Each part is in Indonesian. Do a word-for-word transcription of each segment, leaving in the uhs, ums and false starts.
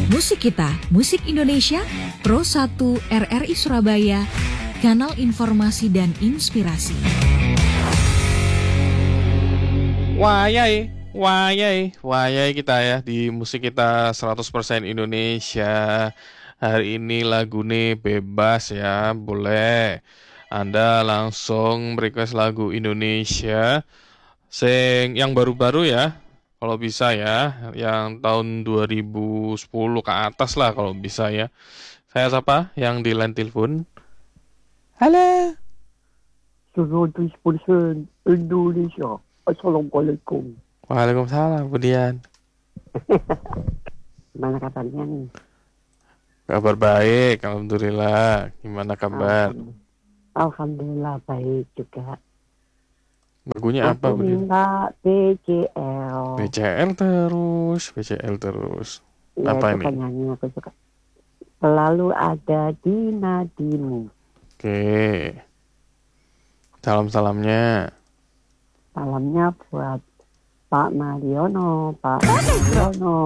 Musik Kita, Musik Indonesia, Pro satu R R I Surabaya, kanal informasi dan inspirasi. Wayai, wayai, wayai kita ya di Musik Kita seratus persen Indonesia. Hari ini lagune bebas ya, boleh Anda langsung request lagu Indonesia sing yang baru-baru ya, kalau bisa ya, yang tahun dua ribu sepuluh ke atas lah kalau bisa ya. Saya siapa yang di line telepon? Halo. seratus persen Indonesia. Assalamualaikum. Waalaikumsalam, Budian. Gimana kabarnya nih? Kabar baik, alhamdulillah. Gimana kabar? Alhamdulillah baik juga. Lagunya apa, Aku Budian? minta B C L. B C L terus, B C L terus. Ya, Apa itu ini? penyanyi aku suka. Selalu ada di nadimu. Oke. Salam-salamnya. Salamnya buat Pak Mariono, Pak Mariono.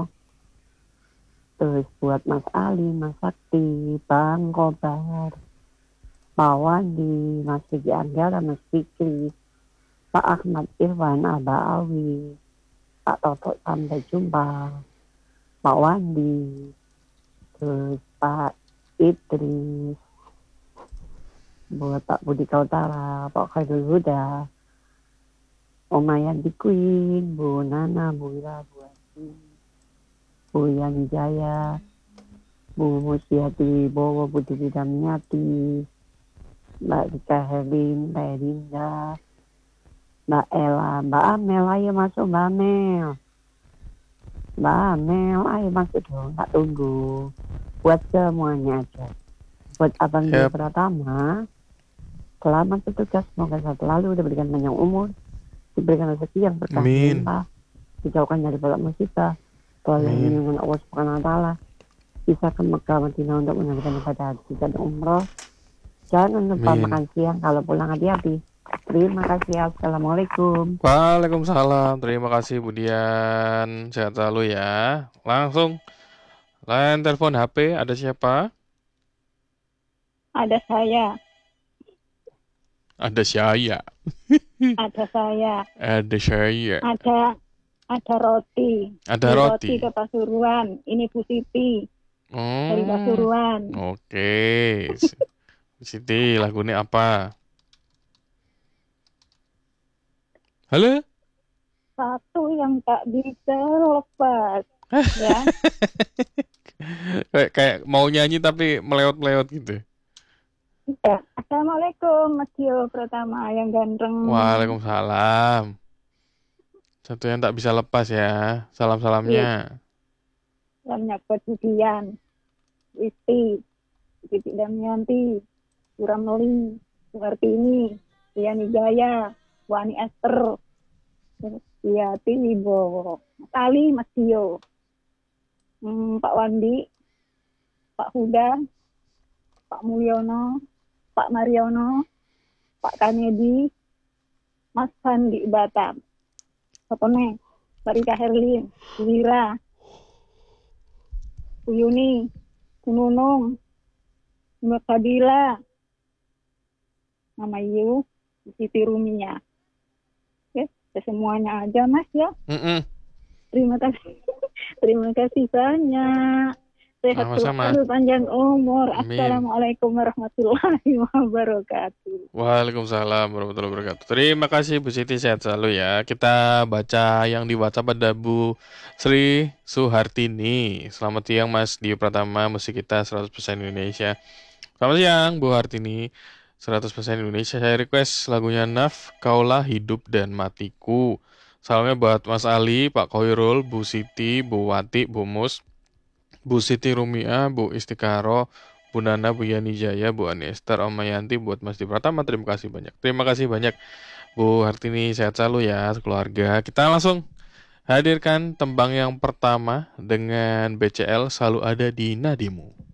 Terus buat Mas Ali, Mas Sakti, Bang Kobar, Pak Wandi, Mas Vicky Anggara, Mas Fikri, Pak Ahmad Irwan, Aba Awi, Pak Toto sampai jumpa, Pak Wandi, terus Pak Idris, buat Pak Budi Kautara, Pak Khairul Huda, Om Ayanti Queen, Bu Nana, Bu Ira, Bu Ati, Bu Yani Jaya, Bu Musiati Bowo, Bu Didi Damiati, Mbak Rika Herlin, Mbak Rinda, Mbak Ella, Mbak Amel, ayo masuk Mbak Amel. Mbak Amel, ayo masuk dong, tak tunggu. Buat semuanya aja. Buat Abang Dio Yep. Pratama, selamat bertugas, semoga selalu diberikan panjang umur, diberikan rezeki yang berkah Amin. limpah, dijauhkan dari balak musibah, selalu Amin. dengan Allah Subhanahu Wa Taala, bisa ke Mekah Madinah untuk menunaikan ibadah haji dan umroh. Jangan lupa Amin. makan siang, kalau pulang hati-hati. Terima kasih, assalamualaikum. Waalaikumsalam. Terima kasih, Budian. Sehat selalu ya. Langsung line telepon H P. Ada siapa? Ada saya, Ada saya. ada saya, Ada saya. ada ada roti. Ada Ini roti. ke Pasuruan. Ini Bu Siti dari Hmm. Pasuruan. Oke. Siti, lagunya apa? Halo? Satu yang tak bisa lepas, ya. kayak kayak mau nyanyi tapi melewat-melewat gitu. Ya. Assalamualaikum Mas Dio Pratama yang ganteng. Waalaikumsalam. Satu yang tak bisa lepas ya. Salam-salamnya. Salamnya buat Budian, Wisti, Titik Damianti, Surameli, Suhartini, Yani Jaya, Wani Esther, Yati Wibowo, Mas Ali, Mas Dio, hmm, Pak Wandi, Pak Huda, Pak Mulyono, Pak Mariono, Pak Kanedi, Mas Fandi Batam, Sopone, Mbak Rika Herlin, Bu Wira, Bu Yuni, Bu Nunung, Mbak Fadila, Mama Yu, Bu Siti Rumia. Oke, ya semuanya aja Mas ya. Mm-mm. Terima kasih. Terima kasih banyak. Sehat Sama-sama. selalu, panjang umur. Amin. Assalamualaikum warahmatullahi wabarakatuh. Waalaikumsalam warahmatullahi wabarakatuh. Terima kasih Bu Siti, sehat selalu ya. Kita baca yang di WhatsApp ada Bu Sri Suhartini. Selamat siang Mas Dio Pratama, Musik Kita seratus persen Indonesia. Selamat siang Bu Hartini, seratus persen Indonesia. Saya request lagunya Naf, Kaulah Hidup dan Matiku. Salamnya buat Mas Ali, Pak Khoirul, Bu Siti, Bu Wati, Bu Mus, Bu Siti Rumia, Bu Istikaro, Bu Nana, Bu Yani Jaya, Bu Ani Esther, Om Mayanti, buat Mas Di Pratama. Terima kasih banyak. Terima kasih banyak Bu Hartini, sehat selalu ya keluarga. Kita langsung hadirkan tembang yang pertama dengan B C L, Selalu Ada di Nadimu.